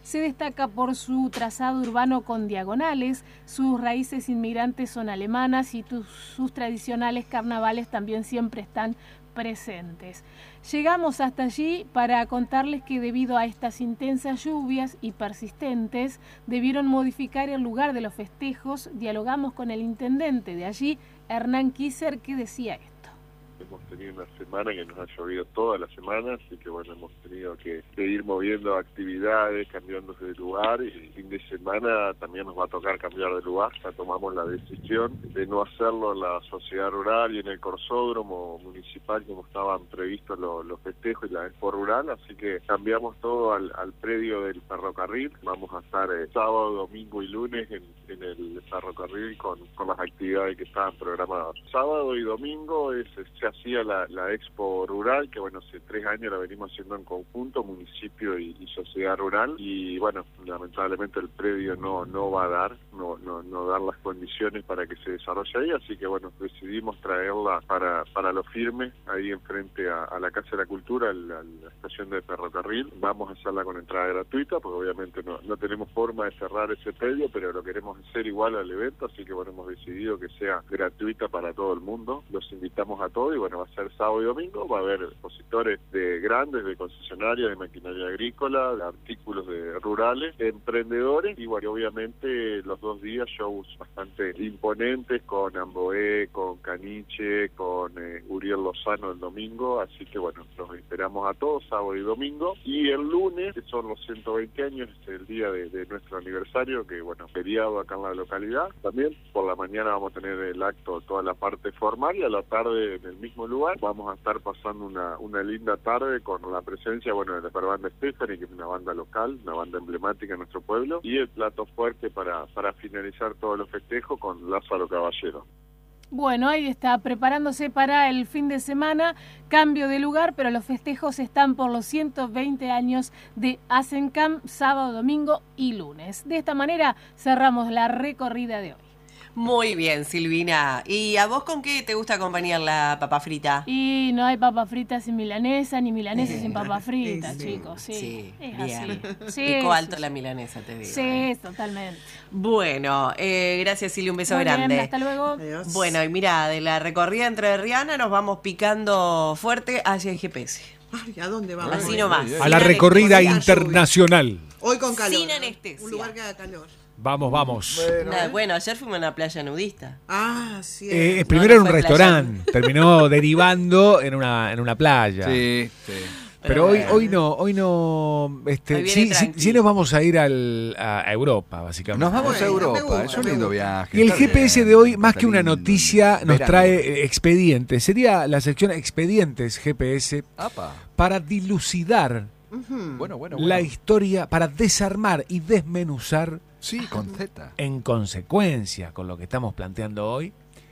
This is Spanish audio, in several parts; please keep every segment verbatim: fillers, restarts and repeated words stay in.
se destaca por su trazado urbano con diagonales, sus raíces inmigrantes son alemanas y tus, sus tradicionales carnavales también siempre están presentes. Llegamos hasta allí para contarles que debido a estas intensas lluvias y persistentes debieron modificar el lugar de los festejos. Dialogamos con el intendente de allí, Hernán Kisser, que decía esto. Hemos tenido una semana que nos ha llovido toda la semana, así que bueno, hemos tenido que, que ir moviendo actividades, cambiándose de lugar, y el fin de semana también nos va a tocar cambiar de lugar. Ya tomamos la decisión de no hacerlo en la sociedad rural y en el corsódromo municipal como estaban previstos los, los festejos y la expo rural, así que cambiamos todo al, al predio del ferrocarril. Vamos a estar eh, sábado, domingo y lunes en, en el ferrocarril con, con las actividades que estaban programadas. Sábado y domingo es, es se hacía la, la expo rural, que bueno, hace tres años la venimos haciendo en conjunto, municipio y, y sociedad rural, y bueno, lamentablemente el predio no no va a dar, no no no dar las condiciones para que se desarrolle ahí, así que bueno, decidimos traerla para para lo firme, ahí enfrente a, a la Casa de la Cultura, a la, a la estación de ferrocarril. Vamos a hacerla con entrada gratuita, porque obviamente no, no tenemos forma de cerrar ese predio, pero lo queremos hacer igual al evento, así que bueno, hemos decidido que sea gratuita para todo el mundo. Los invitamos a todos y bueno, va a ser sábado y domingo, va a haber expositores de grandes, de concesionarias, de maquinaria agrícola, de artículos de rurales, de emprendedores, y bueno, obviamente los dos días shows bastante imponentes con Amboé, con Caniche, con eh, Uriel Lozano el domingo, así que bueno, los esperamos a todos sábado y domingo, y el lunes, que son los ciento veinte años, es el día de, de nuestro aniversario, que bueno, feriado acá en la localidad, también por la mañana vamos a tener el acto, toda la parte formal, y a la tarde en el mismo lugar vamos a estar pasando una una linda tarde con la presencia, bueno, de la banda Stephanie, que es una banda local, una banda emblemática en nuestro pueblo, y el plato fuerte para para finalizar todos los festejos con Lázaro Caballero. Bueno, ahí está, preparándose para el fin de semana, cambio de lugar, pero los festejos están por los ciento veinte años de Asencam, sábado, domingo y lunes. De esta manera cerramos la recorrida de hoy. Muy bien, Silvina. ¿Y a vos con qué te gusta acompañar la papa frita? Y no hay papa frita sin milanesa, ni milanesa eh, sin papa frita, sí, chicos. Sí, sí, es bien. así. Sí, Pico alto la milanesa, te digo. Sí, eh. totalmente. Bueno, eh, gracias, Silvia, un beso Muy grande. Bien, hasta luego. Adiós. Bueno, y mira, de la recorrida entrerriana nos vamos picando fuerte hacia el G P S. Ay, ¿a dónde vamos? Así nomás. A la recorrida internacional. Hoy con calor. Sin anestesia. Un lugar que haga calor. Vamos, vamos. Bueno, Nada, bueno, ayer fuimos a una playa nudista. Ah, sí. Eh, primero no, no en un restaurante, terminó derivando en una en una playa. Sí, sí. Pero, Pero hoy hoy no, hoy no, este, hoy sí, sí, sí nos vamos a ir al, a Europa, básicamente. Nos vamos bueno, a Europa, gusta, es un lindo viaje. Y el G P S bien, de hoy, más que una noticia, nos verano. trae expedientes. Sería la sección expedientes G P S Apa. para dilucidar uh-huh. bueno, bueno, bueno. la historia, para desarmar y desmenuzar. Sí, con Z. En consecuencia, con lo que estamos planteando hoy,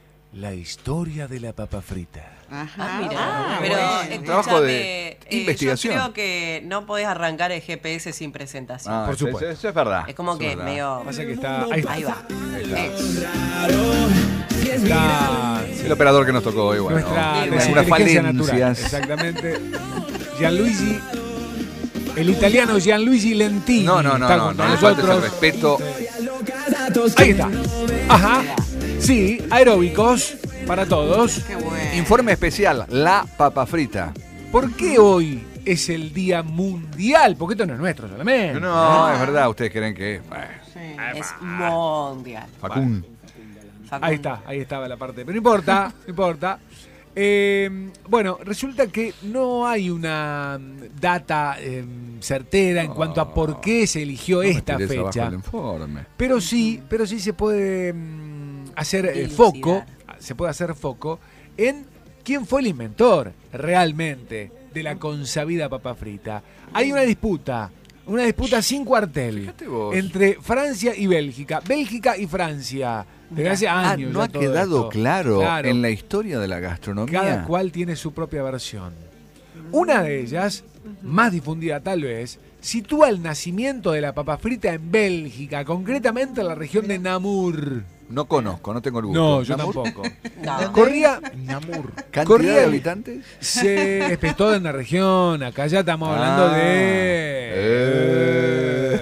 la historia de la papa frita. Ajá. Ah, mira. Ah, pero bueno. Trabajo de eh, investigación. Yo creo que no podés arrancar el G P S sin presentación. Ah, por supuesto. Eso, eso es verdad. Es como eso que es medio... Pasa que está... Ahí, ahí va. Ahí está. está. El operador que nos tocó hoy, bueno. Nuestra sí, unas falencias. Exactamente. Gianluigi... El italiano Gianluigi Lentini. No, no, no, está no, con no, no nosotros. le faltes el respeto. Ahí está. Ajá. Sí, aeróbicos para todos. Qué bueno. Informe especial, la papa frita. ¿Por qué hoy es el día mundial? Porque esto no es nuestro solamente. No, no ah. es verdad, ustedes creen que es. Bueno. Sí, es mundial. Facún. Facún. Ahí está, ahí estaba la parte. Pero no importa, no importa. Eh, bueno, resulta que no hay una data eh, certera en cuanto a por qué se eligió no esta fecha. Pero sí, pero sí se puede mm, hacer eh, foco, se puede hacer foco en quién fue el inventor realmente de la consabida papa frita. Hay una disputa, una disputa sin cuartel entre Francia y Bélgica, Bélgica y Francia. Desde hace años. Ah, no ha quedado claro, claro en la historia de la gastronomía. Cada cual tiene su propia versión. Una de ellas, más difundida tal vez, sitúa el nacimiento de la papa frita en Bélgica, concretamente en la región de Namur. No conozco, no tengo el gusto. No, yo ¿Namur? tampoco. No. Corría... Namur. ¿Cantidad corría, de habitantes? Se espetó en la región, acá ya estamos hablando ah, de... Eh,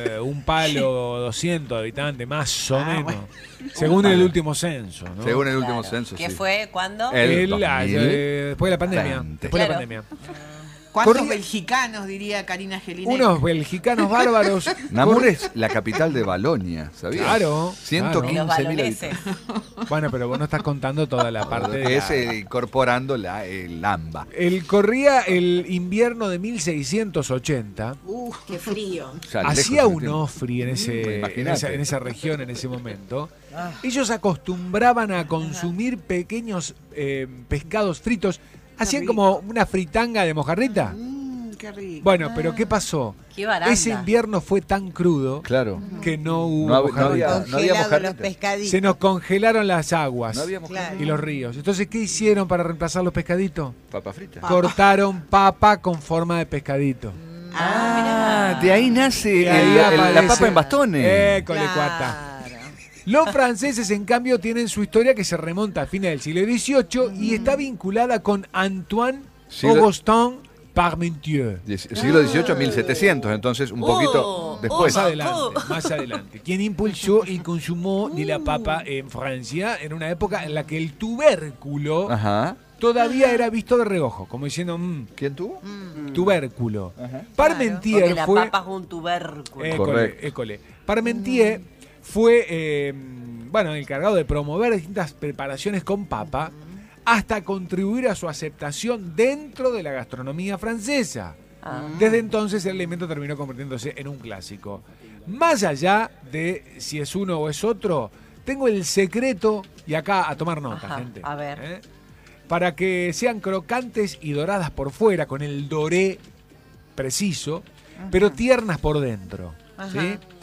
palo doscientos habitantes, más o Ah, menos. bueno. Según el último censo, ¿no? Según el último Claro. censo, ¿Qué sí. fue? ¿Cuándo? El El- dos ah, mil eh, después de la pandemia. veinte. Después de la Claro. pandemia. ¿Cuántos Corría- belgicanos, diría Karina Angelini? Unos belgicanos bárbaros. Namur es la capital de Valonia, ¿sabías? Claro, ciento Los quince mil baloneses. habitantes. Bueno, pero vos no estás contando toda la parte de Que la- es eh, incorporando la, el AMBA. El corría el invierno de mil seiscientos ochenta. Uf, qué frío. O sea, lejos Hacía del un tiempo. ofri en, ese, en, Imagínate. esa, en esa región en ese momento. Ellos acostumbraban a consumir pequeños eh, pescados fritos. Hacían rico. como una fritanga de mojarrita. Mm, qué rico. Bueno, pero ¿qué pasó? Qué baranda. Ese invierno fue tan crudo Claro. que no hubo No hab- no mojarrita. había- no había Congelado mojarrita. los pescaditos. Se nos congelaron las aguas No había mojarra. Claro. y los ríos. Entonces, ¿qué hicieron para reemplazar los pescaditos? Papa frita. Cortaron papa con forma de pescadito. Ah, de ahí nace Y ahí el- el- la aparece- papa en bastones. École, cuata. Claro. Los franceses, en cambio, tienen su historia que se remonta a fines del siglo dieciocho y está vinculada con Antoine Siglo- Augustin Parmentier. Dieci- Siglo dieciocho a mil setecientos, entonces un poquito Oh, después. Más adelante, más adelante. Quien impulsó el consumo de la papa en Francia en una época en la que el tubérculo Ajá. todavía era visto de reojo, como diciendo, mmm, ¿Quién tuvo? tubérculo. Ajá. Parmentier Porque la fue... papa es un tubérculo. École, Correcto. école. Parmentier fue, eh, bueno, encargado de promover distintas preparaciones con papa hasta contribuir a su aceptación dentro de la gastronomía francesa. Ah. Desde entonces el alimento terminó convirtiéndose en un clásico. Más allá de si es uno o es otro, tengo el secreto, y acá a tomar nota, Ajá, gente. a ver. ¿eh? Para que sean crocantes y doradas por fuera, con el doré preciso, pero tiernas por dentro. ¿sí?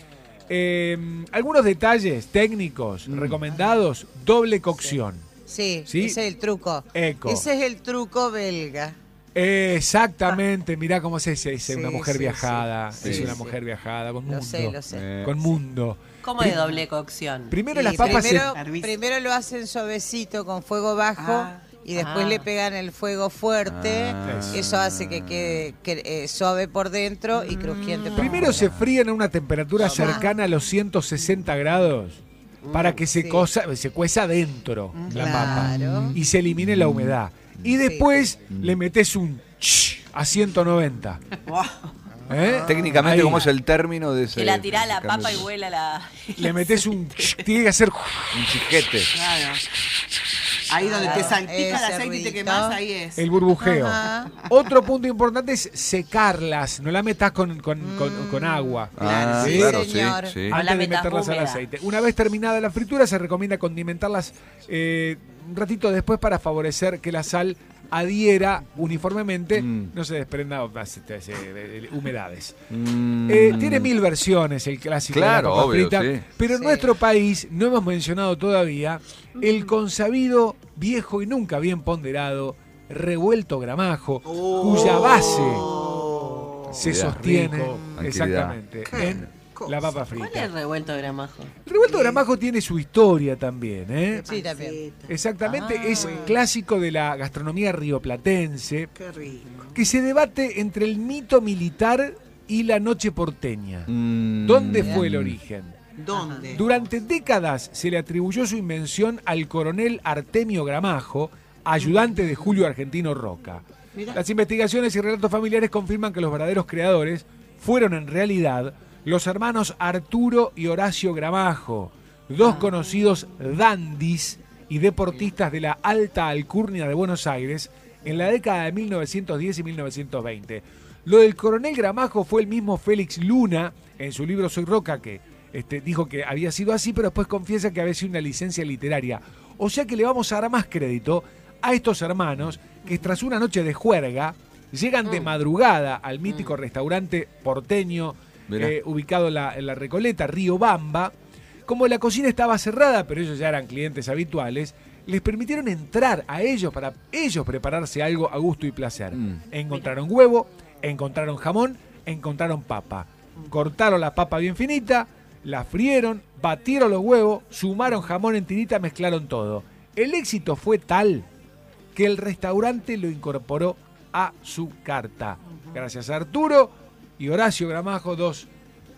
Eh, algunos detalles técnicos recomendados: doble cocción. Sí, ¿Sí? ese es el truco. Eco. Ese es el truco belga. Exactamente, mirá cómo se dice, dice una Sí, mujer sí, viajada, sí. es Sí, una sí. mujer viajada, con mundo. Lo sé, lo sé. Eh, Con mundo. ¿Cómo de doble cocción? Primero Y las papas primero, se... primero lo hacen suavecito con fuego bajo Ah. y después Ah. le pegan el fuego fuerte. Ah. Eso hace que quede que, eh, suave por dentro y crujiente por Primero se fuera. fríen a una temperatura cercana a los ciento sesenta grados para que se, sí. cosa, se cueza dentro la Claro. papa y se elimine la humedad. Y después le metes un ch a ciento noventa. ¿Eh? Técnicamente, Ahí. ¿cómo es el término de ese? Que la tirá la cambio? papa y vuela la... Le metes un ch, tiene que hacer Un chiquete. Claro. Ahí donde te salpica el Ese aceite y te ruidito. quemás, ahí es. el burbujeo. Ajá. Otro punto importante es secarlas, no la metas con, con, con- con agua. Ah, Sí, claro, sí, señor. sí. No la Antes de metas meterlas al húmeda. aceite. Una vez terminada la fritura, se recomienda condimentarlas eh, un ratito después para favorecer que la sal adhiera uniformemente, Mm. no se desprenda más, este, este, eh, humedades. Mm. Eh, tiene mil versiones el clásico Claro, de la papa obvio, frita, sí. pero en Sí. nuestro país no hemos mencionado todavía el consabido, viejo y nunca bien ponderado revuelto gramajo, cuya base se Cuidado. sostiene Rico. exactamente Qué en cosa. la papa ¿Cuál es frita. el revuelto de gramajo? El revuelto gramajo tiene su historia también, ¿eh? Sí, también. Exactamente, Ah. es clásico de la gastronomía rioplatense, Qué rico. que se debate entre el mito militar y la noche porteña. Mm. ¿Dónde fue el origen? ¿Dónde? Durante décadas se le atribuyó su invención al coronel Artemio Gramajo, ayudante de Julio Argentino Roca. Mirá. Las investigaciones y relatos familiares confirman que los verdaderos creadores fueron en realidad los hermanos Arturo y Horacio Gramajo, dos conocidos dandis y deportistas de la alta alcurnia de Buenos Aires en la década de mil novecientos diez y mil novecientos veinte. Lo del coronel Gramajo fue el mismo Félix Luna, en su libro Soy Roca, que este, dijo que había sido así, pero después confiesa que había sido una licencia literaria. O sea que le vamos a dar más crédito a estos hermanos que tras una noche de juerga llegan de madrugada al mítico restaurante porteño Mirá. eh, ubicado en la, en la Recoleta, Río Bamba. Como la cocina estaba cerrada, pero ellos ya eran clientes habituales, les permitieron entrar a ellos para ellos prepararse algo a gusto y placer. Mm. Encontraron huevo, encontraron jamón, encontraron papa. Cortaron la papa bien finita, la frieron, batieron los huevos, sumaron jamón en tirita, mezclaron todo. El éxito fue tal que el restaurante lo incorporó a su carta. Gracias a Arturo y Horacio Gramajo, dos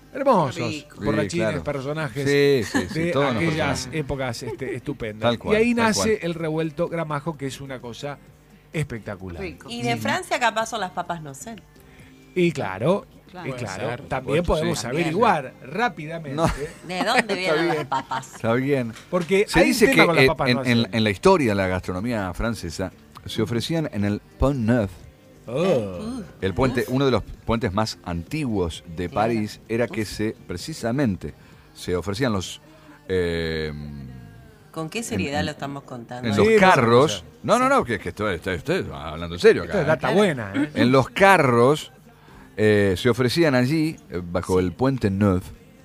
Hermosos, Rico. borrachines, Sí, claro. personajes Sí, sí, sí, de todos los aquellas personajes. épocas este, estupendas. Tal cual, y ahí tal nace cual. el revuelto gramajo, que es una cosa espectacular. Rico. Y de Francia capaz son las papas no sé. Y claro, Claro. y Puede claro ser, también por supuesto, podemos sí. averiguar rápidamente. No. ¿De dónde vienen bien. las papas? Está bien. Porque Se hay dice un que tema con las en, papas en- no en- hacen. en la historia de la gastronomía francesa se ofrecían en el Pont Neuf, Oh. el puente, uno de los puentes más antiguos de Claro. París, era que se precisamente se ofrecían los eh, ¿Con qué seriedad En- lo estamos contando? en Sí, los vamos a carros. hacer. No, no, no, que, que esto, esto- esto- hablando en serio Esto acá. es ¿eh? data buena, ¿eh? En los carros eh, se ofrecían allí, eh, bajo el puente Neuf,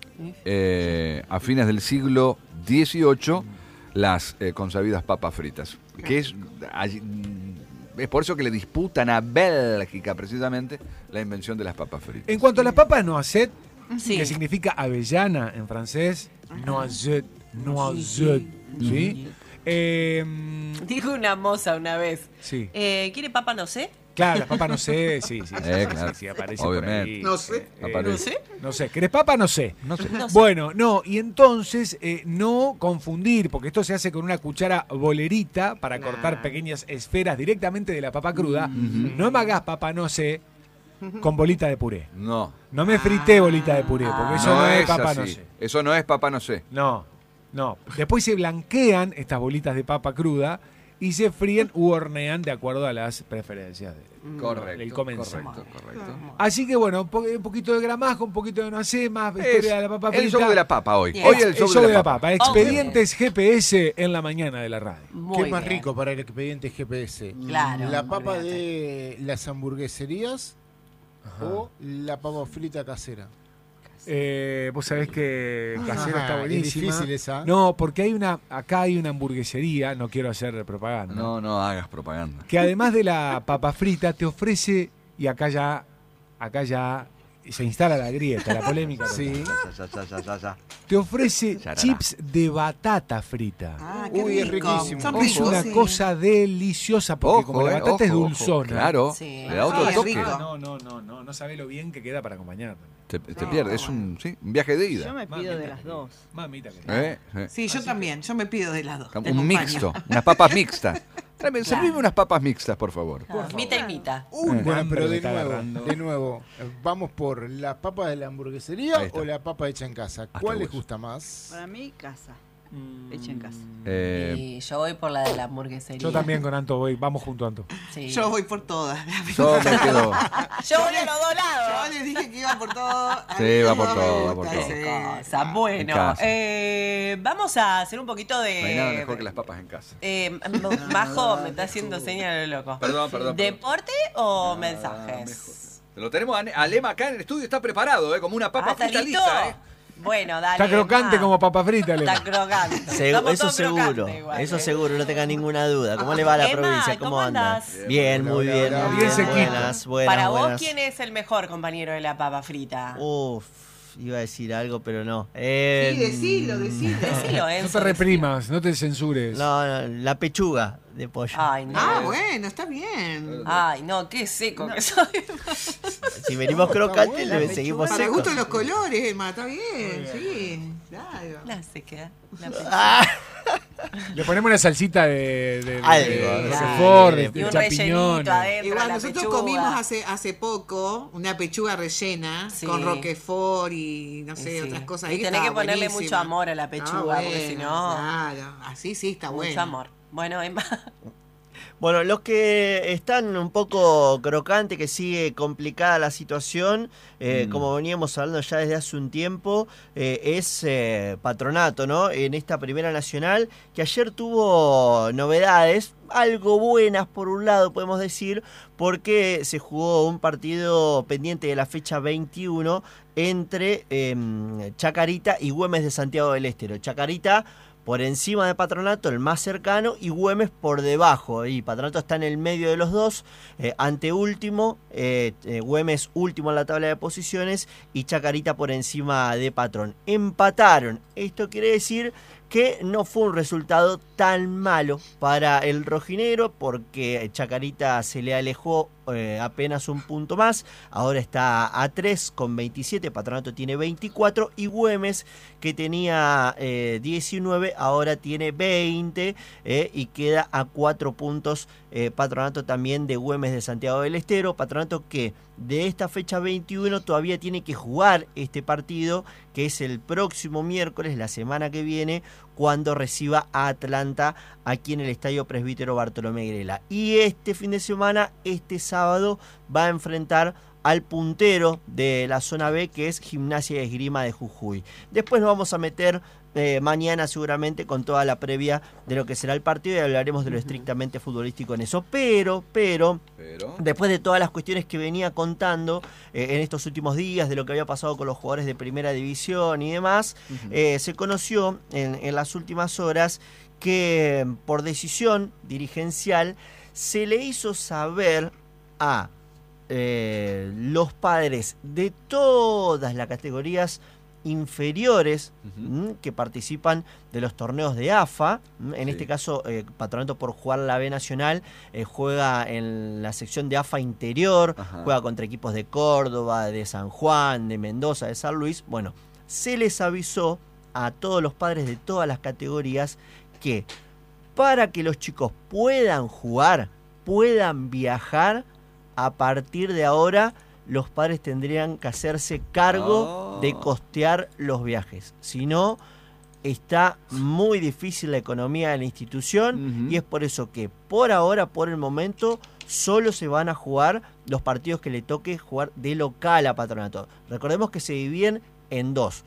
eh, a fines del siglo dieciocho, las eh, consabidas papas fritas. Que es, allí- es por eso que le disputan a Bélgica precisamente la invención de las papas fritas. En cuanto a las papas noisette, Sí. que significa avellana en francés, noisette, noisette, ¿sí? Eh, Dijo una moza una vez. sí. Eh, ¿Quiere papa no sé? Claro, las papas no sé, sí, sí, sí, Eh, sí, claro. sí, aparece Obviamente. por ahí. No sé. Eh, Aparece. ¿No sé? No sé, ¿querés papa? No sé. No sé. No sé. Bueno, no, y entonces eh, no confundir, porque esto se hace con una cuchara bolerita para Claro. cortar pequeñas esferas directamente de la papa cruda. Mm. No me hagas papa no sé con bolita de puré. No. No me frité bolita de puré, porque eso no, no es es papa así. no sé. Eso no es papa no sé. No, no. Después se blanquean estas bolitas de papa cruda y se fríen u hornean de acuerdo a las preferencias de- Correcto. del comensal. Correcto, correcto. Así que bueno, un, po- un poquito de gramajo, un poquito de no sé, más historia de la papa el frita. show de la papa hoy. Bien. Hoy el El show, show de la papa. papa. Expedientes G P S en la mañana de la radio. Muy ¿Qué más bien. rico para el expediente G P S? Claro, ¿La papa olvídate. de las hamburgueserías o la papa frita casera? Eh, vos sabés que casera está Ajá, es buenísima. difícil esa. No, porque hay una, acá hay una hamburguesería, no quiero hacer propaganda, No, no hagas propaganda. que además de la papa frita te ofrece, y acá ya, acá ya se instala la grieta, la polémica. Sí. Ya, ya, ya, ya, ya. Te ofrece Yarará. chips de batata frita. Ah, qué Uy, es rico. riquísimo. Son Es ricos, una sí. cosa deliciosa porque Ojo, como la eh, batata es ojo, ojo. dulzona. Claro, Sí. le da otro Ah, es toque. rico. Ah, no, no, no, no, no sabés lo bien que queda para acompañar. Te, te pierdes, es un, sí, un viaje de ida. Yo me pido Mamita de las que- dos. Mamita que- Eh, eh. Sí, yo también. Yo me pido de las dos. Te Un acompaño. mixto, unas papas mixtas. Tráeme, servime unas papas mixtas, por favor. Ah, Mita y mita. Uy, bueno, hambre pero me de está nuevo, agarrando. de nuevo, eh, ¿vamos por la papa de la hamburguesería Ahí está. o la papa hecha en casa? Hasta ¿Cuál el les hueso. gusta más? Para mí, casa. Hecha en casa. Eh, Y yo voy por la de la hamburguesería. Yo también con Anto voy, vamos junto Anto. Sí. Yo voy por todas. yo me quedo. Yo voy a los dos lados. Yo les dije que iba por todo. A Sí, mí va no por me todo, va gusta por todo. ese. Cosa. En Bueno, casa. eh, vamos a hacer un poquito de. No hay nada mejor que las papas en casa. Eh, Majo me está haciendo señal de loco. Perdón, perdón, perdón. ¿Deporte o Ah, mensajes? Lo tenemos a, a Lema acá en el estudio, está preparado, ¿eh? Como una papa Ah, ¿está frita listo? lista, ¿eh? Bueno, dale. Está crocante ma. como papa frita, Está Lema. crocante. Segu- Estamos eso todos seguro, crocantes igual, eso ¿eh? seguro, no tenga ninguna duda. ¿Cómo le va a la Emma, provincia? ¿Cómo, ¿cómo anda? andás? Bien, Hola, muy hola, bien. hola. muy Bien sequito. Buenas, buenas, Para vos, buenas. ¿quién es el mejor compañero de la papa frita? Uf, iba a decir algo, pero no. Eh, Sí, decilo, decilo. Decilo, No Enzo, te reprimas, no te censures. No, no, la pechuga de pollo. Ay, no. Ah, bueno, está bien. Ay, no, qué seco que soy. Si venimos crocantes, buena, le seguimos Para el secos. gusto de los colores, Emma, está bien, sí. Claro. La sequedad. La Ah, Le ponemos una salsita de, de, de, Algo, de sí. Roquefort, de, Y de un champiñones. rellenito adentro. Igual la nosotros pechuga. comimos hace hace poco una pechuga rellena Sí. con roquefort y no sé, Y sí. otras cosas. Y ahí tenés estaba que ponerle buenísima. mucho amor a la pechuga, Ah, porque si bueno, no- Claro, así sí está Mucho bueno. amor. Bueno, Emma. Bueno, los que están un poco crocantes, que sigue complicada la situación, eh, Mm. como veníamos hablando ya desde hace un tiempo, eh, es eh, Patronato, ¿no? En esta Primera Nacional, que ayer tuvo novedades, algo buenas por un lado, podemos decir, porque se jugó un partido pendiente de la fecha veintiuno entre eh, Chacarita y Güemes de Santiago del Estero. Chacarita por encima de Patronato, el más cercano, y Güemes por debajo. Y Patronato está en el medio de los dos, eh, anteúltimo, eh, eh, Güemes último en la tabla de posiciones y Chacarita por encima de Patrón. Empataron. Esto quiere decir que no fue un resultado tan malo para el rojinegro porque Chacarita se le alejó eh, apenas un punto más, ahora está a tres con veintisiete, Patronato tiene veinticuatro y Güemes, que tenía eh, diecinueve, ahora tiene veinte eh, y queda a cuatro puntos eh, Patronato también de Güemes de Santiago del Estero. Patronato que de esta fecha veintiuno todavía tiene que jugar este partido, que es el próximo miércoles, la semana que viene, cuando reciba a Atlanta aquí en el Estadio Presbítero Bartolomé Grela. Y este fin de semana, este sábado, va a enfrentar al puntero de la zona B, que es Gimnasia de Esgrima de Jujuy. Después nos vamos a meter eh, mañana seguramente con toda la previa de lo que será el partido y hablaremos de lo estrictamente futbolístico en eso. Pero, pero, Pero... después de todas las cuestiones que venía contando eh, en estos últimos días, de lo que había pasado con los jugadores de primera división y demás, uh-huh. eh, se conoció en, en las últimas horas que por decisión dirigencial se le hizo saber a Eh, los padres de todas las categorías inferiores uh-huh. que participan de los torneos de A F A, en sí. este caso eh, Patronato por jugar la B Nacional eh, juega en la sección de A F A interior, Ajá. juega contra equipos de Córdoba, de San Juan, de Mendoza, de San Luis. Bueno, se les avisó a todos los padres de todas las categorías que para que los chicos puedan jugar, puedan viajar, a partir de ahora los padres tendrían que hacerse cargo oh. de costear los viajes. Si no, está muy difícil la economía de la institución uh-huh. y es por eso que por ahora, por el momento, solo se van a jugar los partidos que le toque jugar de local a Patronato. Recordemos que se dividen en dos.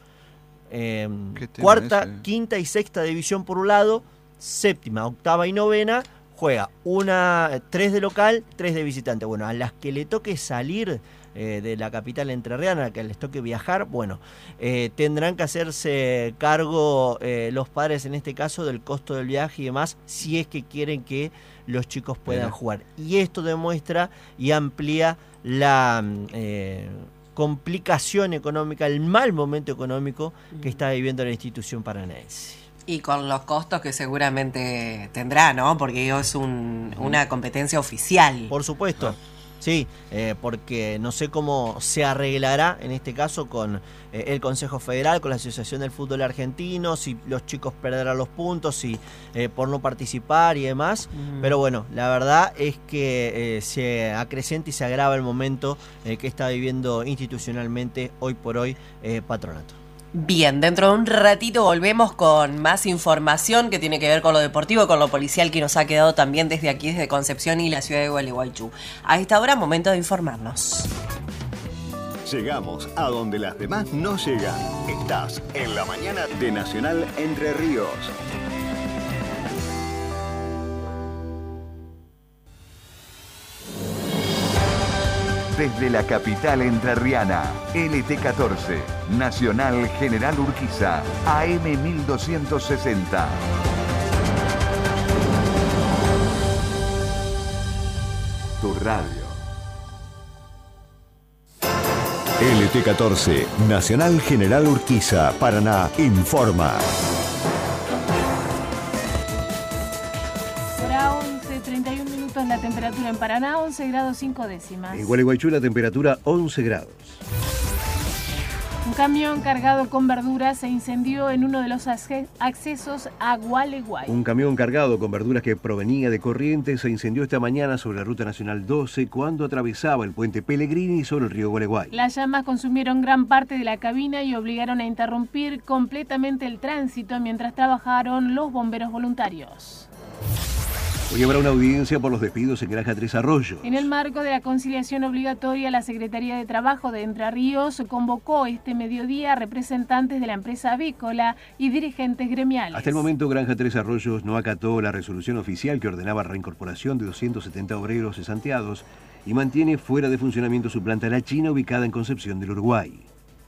Eh, cuarta, ese? quinta y sexta división por un lado, séptima, octava y novena juega una, tres de local, tres de visitante. Bueno, a las que le toque salir eh, de la capital entrerriana, a las que les toque viajar, bueno, eh, tendrán que hacerse cargo eh, los padres en este caso del costo del viaje y demás, si es que quieren que los chicos puedan Mira. jugar. Y esto demuestra y amplía la eh, complicación económica, el mal momento económico que está viviendo la institución paranaense. Y con los costos que seguramente tendrá, ¿no? Porque es un, una competencia oficial. Por supuesto, sí, eh, porque no sé cómo se arreglará en este caso con eh, el Consejo Federal, con la Asociación del Fútbol Argentino, si los chicos perderán los puntos, si eh, por no participar y demás. Mm. Pero bueno, la verdad es que eh, se acrecenta y se agrava el momento eh, que está viviendo institucionalmente hoy por hoy eh, Patronato. Bien, dentro de un ratito volvemos con más información que tiene que ver con lo deportivo, con lo policial que nos ha quedado también desde aquí, desde Concepción y la ciudad de Gualeguaychú. A esta hora, momento de informarnos. Llegamos a donde las demás no llegan. Estás en la mañana de Nacional Entre Ríos. Desde la capital entrerriana, L T catorce, Nacional General Urquiza, A M mil doscientos sesenta. Tu radio. L T catorce, Nacional General Urquiza, Paraná, informa. treinta y un minutos la temperatura en Paraná, once grados cinco décimas. En Gualeguaychú la temperatura once grados. Un camión cargado con verduras se incendió en uno de los accesos a Gualeguay. Un camión cargado con verduras que provenía de Corrientes se incendió esta mañana sobre la Ruta Nacional doce cuando atravesaba el puente Pellegrini sobre el río Gualeguay. Las llamas consumieron gran parte de la cabina y obligaron a interrumpir completamente el tránsito mientras trabajaron los bomberos voluntarios. Hoy habrá una audiencia por los despidos en Granja Tres Arroyos. En el marco de la conciliación obligatoria, la Secretaría de Trabajo de Entre Ríos convocó este mediodía a representantes de la empresa avícola y dirigentes gremiales. Hasta el momento, Granja Tres Arroyos no acató la resolución oficial que ordenaba la reincorporación de doscientos setenta obreros cesanteados y mantiene fuera de funcionamiento su planta La China ubicada en Concepción del Uruguay.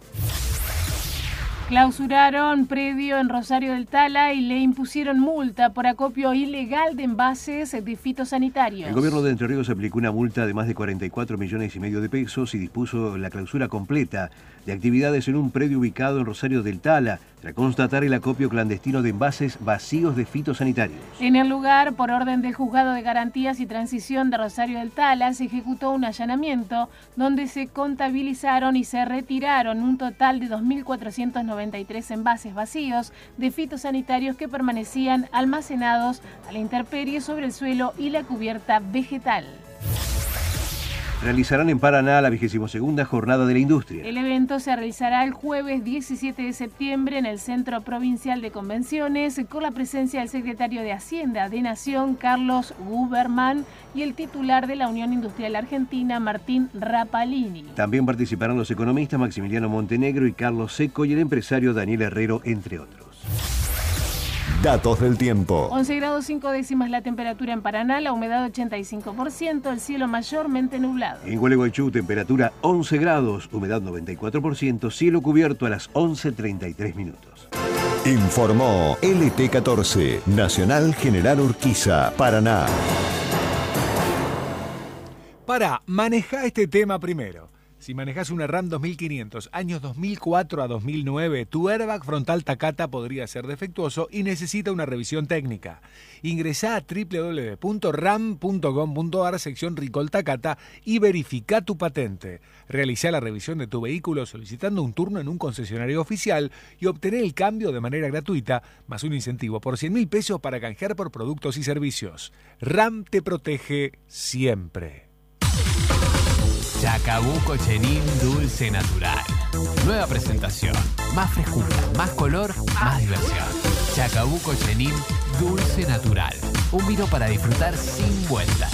Clausuraron predio en Rosario del Tala y le impusieron multa por acopio ilegal de envases de fitosanitarios. El gobierno de Entre Ríos aplicó una multa de más de cuarenta y cuatro millones y medio de pesos y dispuso la clausura completa de actividades en un predio ubicado en Rosario del Tala, tras constatar el acopio clandestino de envases vacíos de fitosanitarios. En el lugar, por orden del Juzgado de Garantías y Transición de Rosario del Tala, se ejecutó un allanamiento donde se contabilizaron y se retiraron un total de dos mil cuatrocientos noventa y tres envases vacíos de fitosanitarios que permanecían almacenados a la intemperie sobre el suelo y la cubierta vegetal. Realizarán en Paraná la vigésima segunda Jornada de la Industria. El evento se realizará el jueves diecisiete de septiembre en el Centro Provincial de Convenciones con la presencia del secretario de Hacienda de Nación, Carlos Guberman, y el titular de la Unión Industrial Argentina, Martín Rapalini. También participarán los economistas Maximiliano Montenegro y Carlos Seco y el empresario Daniel Herrero, entre otros. Datos del tiempo. once grados cinco décimas la temperatura en Paraná, la humedad ochenta y cinco por ciento, el cielo mayormente nublado. En Gualeguaychú, temperatura once grados, humedad noventa y cuatro por ciento, cielo cubierto a las once treinta y tres minutos. Informó L T catorce, Nacional General Urquiza, Paraná. Para, maneja este tema primero. Si manejas una RAM dos mil quinientos, años dos mil cuatro a dos mil nueve, tu airbag frontal Takata podría ser defectuoso y necesita una revisión técnica. Ingresá a doble u doble u doble u punto ram punto com punto a r, sección Recall Takata, y verifica tu patente. Realizá la revisión de tu vehículo solicitando un turno en un concesionario oficial y obtener el cambio de manera gratuita, más un incentivo por cien mil pesos para canjear por productos y servicios. RAM te protege siempre. Chacabuco Chenin Dulce Natural. Nueva presentación. Más frescura, más color, más diversión. Chacabuco Chenin Dulce Natural. Un vino para disfrutar sin vueltas.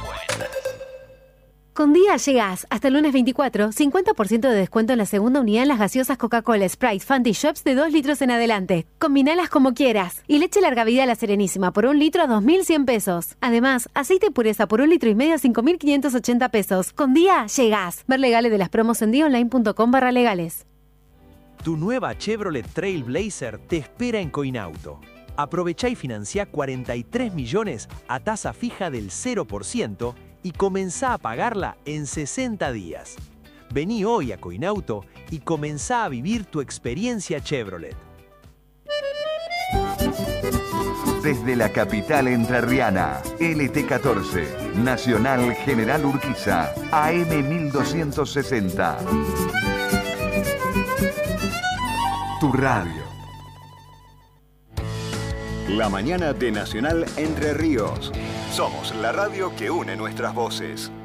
Con Día llegás hasta el lunes veinticuatro, cincuenta por ciento de descuento en la segunda unidad en las gaseosas Coca-Cola, Sprite, Fanta y Shops de dos litros en adelante. Combinalas como quieras. Y leche larga vida La Serenísima por un litro a dos mil cien pesos. Además, aceite pureza por un litro y medio a cinco mil quinientos ochenta pesos. Con Día llegás. Ver legales de las promos en día online punto com barra legales. Tu nueva Chevrolet Trailblazer te espera en Coinauto. Aprovechá y financia cuarenta y tres millones a tasa fija del cero por ciento y comenzá a pagarla en sesenta días. Vení hoy a Coinauto y comenzá a vivir tu experiencia Chevrolet. Desde la capital entrerriana, L T catorce, Nacional General Urquiza, A M mil doscientos sesenta. Tu radio. La mañana de Nacional Entre Ríos. Somos la radio que une nuestras voces.